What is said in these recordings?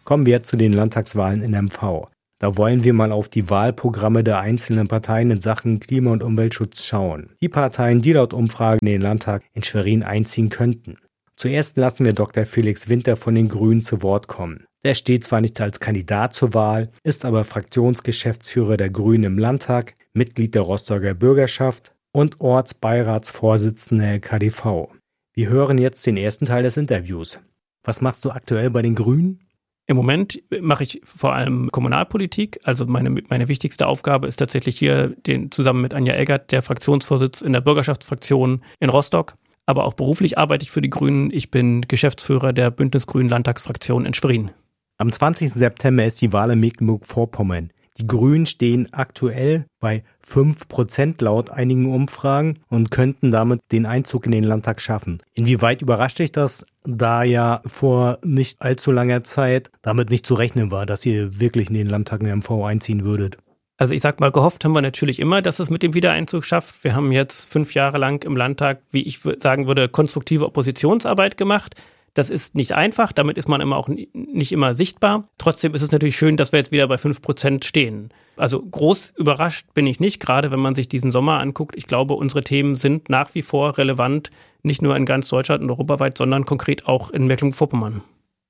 Kommen wir zu den Landtagswahlen in MV. Da wollen wir mal auf die Wahlprogramme der einzelnen Parteien in Sachen Klima- und Umweltschutz schauen. Die Parteien, die laut Umfragen in den Landtag in Schwerin einziehen könnten. Zuerst lassen wir Dr. Felix Winter von den Grünen zu Wort kommen. Der steht zwar nicht als Kandidat zur Wahl, ist aber Fraktionsgeschäftsführer der Grünen im Landtag, Mitglied der Rostocker Bürgerschaft und Ortsbeiratsvorsitzender der KdV. Wir hören jetzt den ersten Teil des Interviews. Was machst du aktuell bei den Grünen? Im Moment mache ich vor allem Kommunalpolitik. Also meine wichtigste Aufgabe ist tatsächlich hier zusammen mit Anja Eggert, der Fraktionsvorsitz in der Bürgerschaftsfraktion in Rostock. Aber auch beruflich arbeite ich für die Grünen. Ich bin Geschäftsführer der Bündnis-Grünen Landtagsfraktion in Schwerin. Am 20. September ist die Wahl in Mecklenburg-Vorpommern. Die Grünen stehen aktuell bei 5% laut einigen Umfragen und könnten damit den Einzug in den Landtag schaffen. Inwieweit überrascht dich das, da ja vor nicht allzu langer Zeit damit nicht zu rechnen war, dass ihr wirklich in den Landtag in MV einziehen würdet? Also ich sag mal, gehofft haben wir natürlich immer, dass es mit dem Wiedereinzug schafft. Wir haben jetzt 5 Jahre lang im Landtag, wie ich sagen würde, konstruktive Oppositionsarbeit gemacht. Das ist nicht einfach, damit ist man immer auch nicht immer sichtbar. Trotzdem ist es natürlich schön, dass wir jetzt wieder bei 5% stehen. Also groß überrascht bin ich nicht, gerade wenn man sich diesen Sommer anguckt. Ich glaube, unsere Themen sind nach wie vor relevant, nicht nur in ganz Deutschland und europaweit, sondern konkret auch in Mecklenburg-Vorpommern.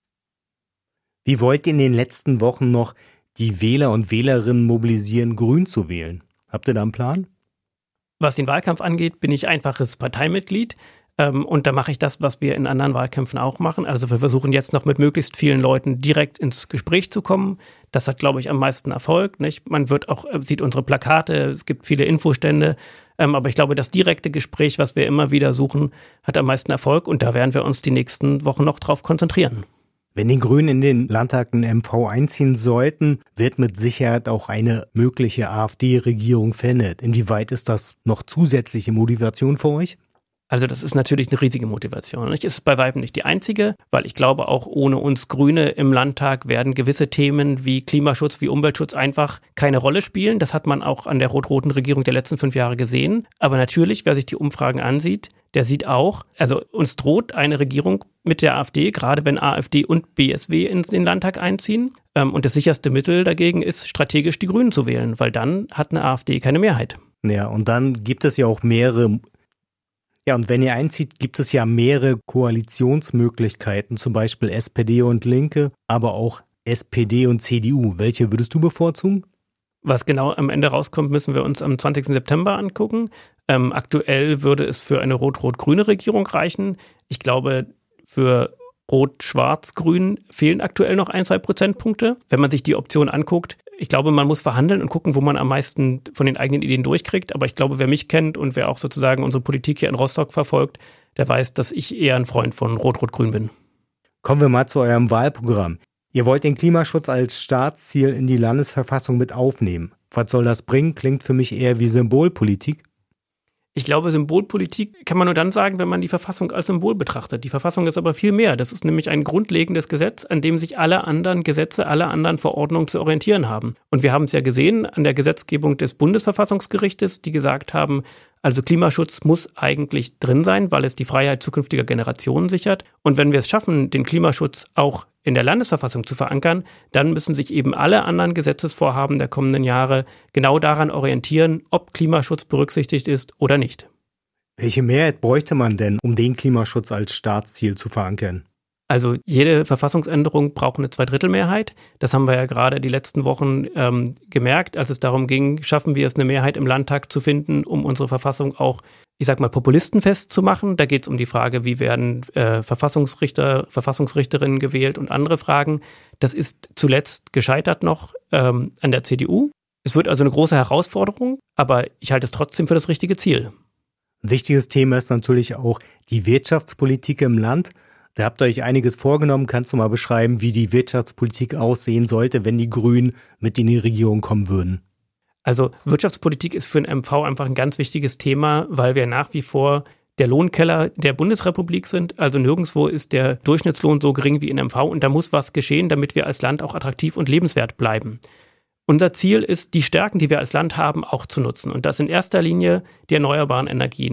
Wie wollt ihr in den letzten Wochen noch die Wähler und Wählerinnen mobilisieren, Grün zu wählen? Habt ihr da einen Plan? Was den Wahlkampf angeht, bin ich einfaches Parteimitglied. Und da mache ich das, was wir in anderen Wahlkämpfen auch machen. Also wir versuchen jetzt noch mit möglichst vielen Leuten direkt ins Gespräch zu kommen. Das hat, glaube ich, am meisten Erfolg. Nicht? Man sieht unsere Plakate, es gibt viele Infostände. Aber ich glaube, das direkte Gespräch, was wir immer wieder suchen, hat am meisten Erfolg. Und da werden wir uns die nächsten Wochen noch drauf konzentrieren. Wenn die Grünen in den Landtag in MV einziehen sollten, wird mit Sicherheit auch eine mögliche AfD-Regierung verändert. Inwieweit ist das noch zusätzliche Motivation für euch? Also das ist natürlich eine riesige Motivation. Es ist bei weitem nicht die einzige, weil ich glaube, auch ohne uns Grüne im Landtag werden gewisse Themen wie Klimaschutz, wie Umweltschutz einfach keine Rolle spielen. Das hat man auch an der rot-roten Regierung der letzten 5 Jahre gesehen. Aber natürlich, wer sich die Umfragen ansieht, der sieht auch, also uns droht eine Regierung mit der AfD, gerade wenn AfD und BSW in den Landtag einziehen. Und das sicherste Mittel dagegen ist, strategisch die Grünen zu wählen, weil dann hat eine AfD keine Mehrheit. Ja, und dann gibt es ja auch mehrere. Ja, und wenn ihr einzieht, gibt es ja mehrere Koalitionsmöglichkeiten, zum Beispiel SPD und Linke, aber auch SPD und CDU. Welche würdest du bevorzugen? Was genau am Ende rauskommt, müssen wir uns am 20. September angucken. Aktuell würde es für eine rot-rot-grüne Regierung reichen. Ich glaube, für Rot-Schwarz-Grün fehlen aktuell noch 1-2 Prozentpunkte. Wenn man sich die Option anguckt, ich glaube, man muss verhandeln und gucken, wo man am meisten von den eigenen Ideen durchkriegt. Aber ich glaube, wer mich kennt und wer auch sozusagen unsere Politik hier in Rostock verfolgt, der weiß, dass ich eher ein Freund von Rot-Rot-Grün bin. Kommen wir mal zu eurem Wahlprogramm. Ihr wollt den Klimaschutz als Staatsziel in die Landesverfassung mit aufnehmen. Was soll das bringen? Klingt für mich eher wie Symbolpolitik. Ich glaube, Symbolpolitik kann man nur dann sagen, wenn man die Verfassung als Symbol betrachtet. Die Verfassung ist aber viel mehr. Das ist nämlich ein grundlegendes Gesetz, an dem sich alle anderen Gesetze, alle anderen Verordnungen zu orientieren haben. Und wir haben es ja gesehen an der Gesetzgebung des Bundesverfassungsgerichtes, die gesagt haben, also Klimaschutz muss eigentlich drin sein, weil es die Freiheit zukünftiger Generationen sichert. Und wenn wir es schaffen, den Klimaschutz auch in der Landesverfassung zu verankern, dann müssen sich eben alle anderen Gesetzesvorhaben der kommenden Jahre genau daran orientieren, ob Klimaschutz berücksichtigt ist oder nicht. Welche Mehrheit bräuchte man denn, um den Klimaschutz als Staatsziel zu verankern? Also jede Verfassungsänderung braucht eine Zweidrittelmehrheit. Das haben wir ja gerade die letzten Wochen gemerkt, als es darum ging, schaffen wir es, eine Mehrheit im Landtag zu finden, um unsere Verfassung auch, ich sag mal, populistenfest zu machen. Da geht es um die Frage, wie werden Verfassungsrichter, Verfassungsrichterinnen gewählt und andere Fragen. Das ist zuletzt gescheitert noch an der CDU. Es wird also eine große Herausforderung, aber ich halte es trotzdem für das richtige Ziel. Ein wichtiges Thema ist natürlich auch die Wirtschaftspolitik im Land. Da habt ihr euch einiges vorgenommen. Kannst du mal beschreiben, wie die Wirtschaftspolitik aussehen sollte, wenn die Grünen mit in die Regierung kommen würden? Also Wirtschaftspolitik ist für den MV einfach ein ganz wichtiges Thema, weil wir nach wie vor der Lohnkeller der Bundesrepublik sind. Also nirgendwo ist der Durchschnittslohn so gering wie in MV und da muss was geschehen, damit wir als Land auch attraktiv und lebenswert bleiben. Unser Ziel ist, die Stärken, die wir als Land haben, auch zu nutzen. Und das in erster Linie die erneuerbaren Energien.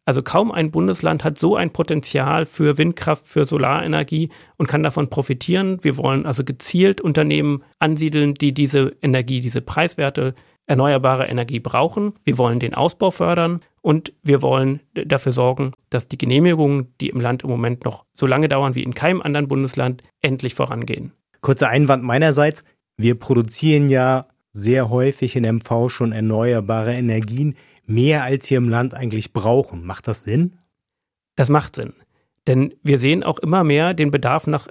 Also kaum ein Bundesland hat so ein Potenzial für Windkraft, für Solarenergie und kann davon profitieren. Wir wollen also gezielt Unternehmen ansiedeln, die diese Energie, diese preiswerte erneuerbare Energie brauchen. Wir wollen den Ausbau fördern und wir wollen dafür sorgen, dass die Genehmigungen, die im Land im Moment noch so lange dauern wie in keinem anderen Bundesland, endlich vorangehen. Kurzer Einwand meinerseits. Wir produzieren ja sehr häufig in MV schon erneuerbare Energien, mehr als wir im Land eigentlich brauchen. Macht das Sinn? Das macht Sinn. Denn wir sehen auch immer mehr den Bedarf nach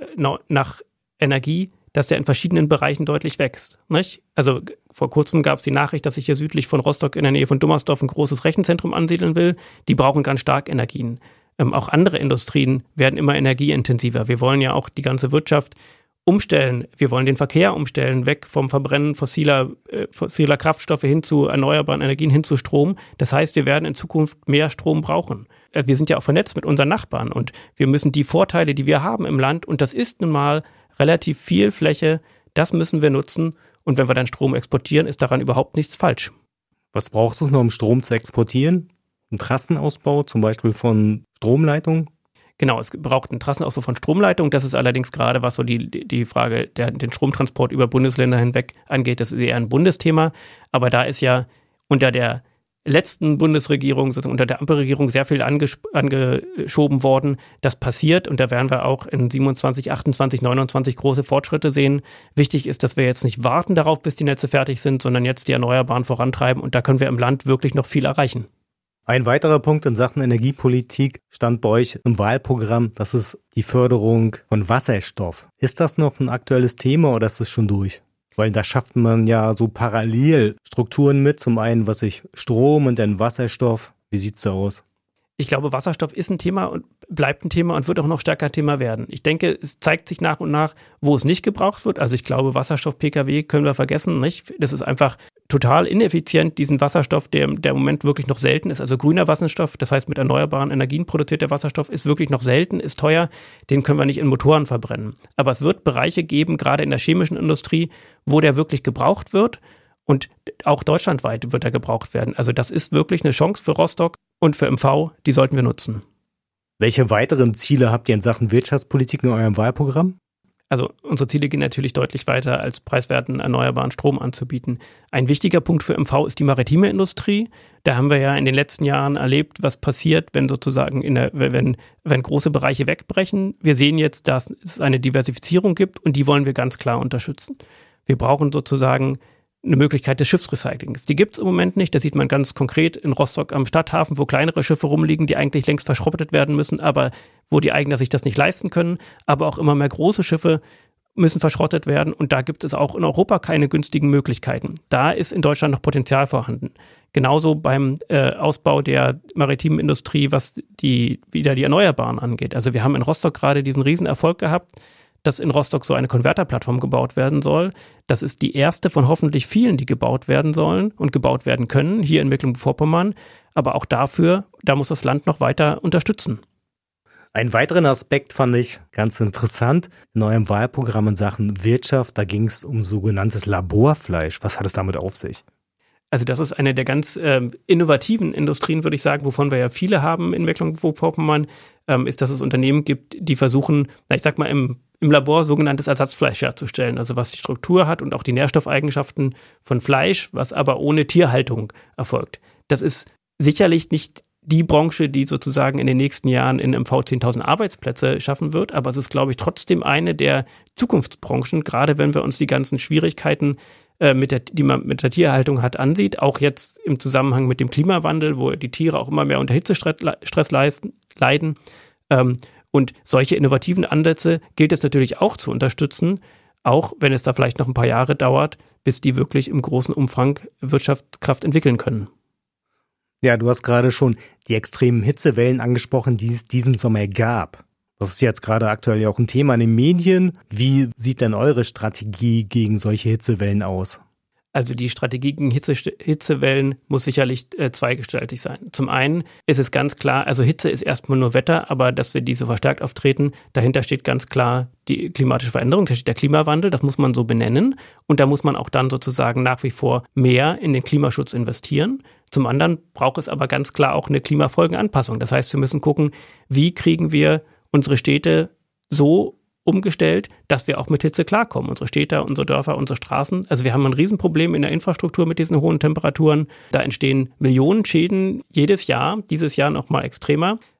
Energie, dass der in verschiedenen Bereichen deutlich wächst. Nicht? Also vor kurzem gab es die Nachricht, dass sich hier südlich von Rostock in der Nähe von Dummersdorf ein großes Rechenzentrum ansiedeln will. Die brauchen ganz stark Energien. Auch andere Industrien werden immer energieintensiver. Wir wollen ja auch die ganze Wirtschaft umstellen. Wir wollen den Verkehr umstellen, weg vom Verbrennen fossiler Kraftstoffe hin zu erneuerbaren Energien, hin zu Strom. Das heißt, wir werden in Zukunft mehr Strom brauchen. Wir sind ja auch vernetzt mit unseren Nachbarn und wir müssen die Vorteile, die wir haben im Land, und das ist nun mal relativ viel Fläche, das müssen wir nutzen. Und wenn wir dann Strom exportieren, ist daran überhaupt nichts falsch. Was braucht es noch, um Strom zu exportieren? Ein Trassenausbau, zum Beispiel von Stromleitungen? Genau, es braucht einen Trassenausbau von Stromleitungen. Das ist allerdings gerade, was so die Frage den Stromtransport über Bundesländer hinweg angeht, das ist eher ein Bundesthema. Aber da ist ja unter der letzten Bundesregierung, sozusagen unter der Ampelregierung, sehr viel angeschoben worden. Das passiert und da werden wir auch in 27, 28, 29 große Fortschritte sehen. Wichtig ist, dass wir jetzt nicht warten darauf, bis die Netze fertig sind, sondern jetzt die Erneuerbaren vorantreiben und da können wir im Land wirklich noch viel erreichen. Ein weiterer Punkt in Sachen Energiepolitik stand bei euch im Wahlprogramm, das ist die Förderung von Wasserstoff. Ist das noch ein aktuelles Thema oder ist es schon durch? Weil da schafft man ja so parallel Strukturen mit, zum einen Strom und dann Wasserstoff. Wie sieht's da aus? Ich glaube, Wasserstoff ist ein Thema und bleibt ein Thema und wird auch noch stärker Thema werden. Ich denke, es zeigt sich nach und nach, wo es nicht gebraucht wird. Also ich glaube, Wasserstoff-Pkw können wir vergessen, nicht? Das ist einfach total ineffizient, diesen Wasserstoff, der im Moment wirklich noch selten ist. Also grüner Wasserstoff, das heißt mit erneuerbaren Energien produzierter Wasserstoff, ist wirklich noch selten, ist teuer. Den können wir nicht in Motoren verbrennen. Aber es wird Bereiche geben, gerade in der chemischen Industrie, wo der wirklich gebraucht wird. Und auch deutschlandweit wird er gebraucht werden. Also das ist wirklich eine Chance für Rostock und für MV, die sollten wir nutzen. Welche weiteren Ziele habt ihr in Sachen Wirtschaftspolitik in eurem Wahlprogramm? Also unsere Ziele gehen natürlich deutlich weiter, als preiswerten erneuerbaren Strom anzubieten. Ein wichtiger Punkt für MV ist die maritime Industrie. Da haben wir ja in den letzten Jahren erlebt, was passiert, wenn sozusagen wenn große Bereiche wegbrechen. Wir sehen jetzt, dass es eine Diversifizierung gibt und die wollen wir ganz klar unterstützen. Wir brauchen sozusagen eine Möglichkeit des Schiffsrecyclings. Die gibt es im Moment nicht. Das sieht man ganz konkret in Rostock am Stadthafen, wo kleinere Schiffe rumliegen, die eigentlich längst verschrottet werden müssen, aber wo die Eigner sich das nicht leisten können. Aber auch immer mehr große Schiffe müssen verschrottet werden und da gibt es auch in Europa keine günstigen Möglichkeiten. Da ist in Deutschland noch Potenzial vorhanden. Genauso beim Ausbau der maritimen Industrie, was wieder die Erneuerbaren angeht. Also wir haben in Rostock gerade diesen Riesenerfolg gehabt, dass in Rostock so eine Konverterplattform gebaut werden soll. Das ist die erste von hoffentlich vielen, die gebaut werden sollen und gebaut werden können, hier in Mecklenburg-Vorpommern. Aber auch dafür, da muss das Land noch weiter unterstützen. Einen weiteren Aspekt fand ich ganz interessant in eurem Wahlprogramm in Sachen Wirtschaft. Da ging es um sogenanntes Laborfleisch. Was hat es damit auf sich? Also das ist eine der ganz innovativen Industrien, würde ich sagen, wovon wir ja viele haben in Mecklenburg-Vorpommern, ist, dass es Unternehmen gibt, die versuchen, ich sag mal im Labor sogenanntes Ersatzfleisch herzustellen, also was die Struktur hat und auch die Nährstoffeigenschaften von Fleisch, was aber ohne Tierhaltung erfolgt. Das ist sicherlich nicht die Branche, die sozusagen in den nächsten Jahren in MV 10.000 Arbeitsplätze schaffen wird, aber es ist, glaube ich, trotzdem eine der Zukunftsbranchen, gerade wenn wir uns die ganzen Schwierigkeiten, die man mit der Tierhaltung hat, ansieht, auch jetzt im Zusammenhang mit dem Klimawandel, wo die Tiere auch immer mehr unter Hitzestress leiden. Und solche innovativen Ansätze gilt es natürlich auch zu unterstützen, auch wenn es da vielleicht noch ein paar Jahre dauert, bis die wirklich im großen Umfang Wirtschaftskraft entwickeln können. Ja, du hast gerade schon die extremen Hitzewellen angesprochen, die es diesen Sommer gab. Das ist jetzt gerade aktuell ja auch ein Thema in den Medien. Wie sieht denn eure Strategie gegen solche Hitzewellen aus? Also die Strategie gegen Hitzewellen muss sicherlich zweigestaltig sein. Zum einen ist es ganz klar, also Hitze ist erstmal nur Wetter, aber dass wir diese verstärkt auftreten, dahinter steht ganz klar die klimatische Veränderung, da steht der Klimawandel, das muss man so benennen und da muss man auch dann sozusagen nach wie vor mehr in den Klimaschutz investieren. Zum anderen braucht es aber ganz klar auch eine Klimafolgenanpassung. Das heißt, wir müssen gucken, wie kriegen wir unsere Städte so umgestellt, dass wir auch mit Hitze klarkommen. Unsere Städte, unsere Dörfer, unsere Straßen. Also wir haben ein Riesenproblem in der Infrastruktur mit diesen hohen Temperaturen. Da entstehen Millionen Schäden jedes Jahr, dieses Jahr noch mal extremer.